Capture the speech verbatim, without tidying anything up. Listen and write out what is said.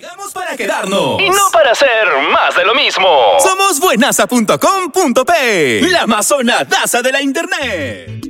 Llegamos para quedarnos. Y no para hacer más de lo mismo. Somos buenaza punto com punto pe, la más sonadaza de la internet.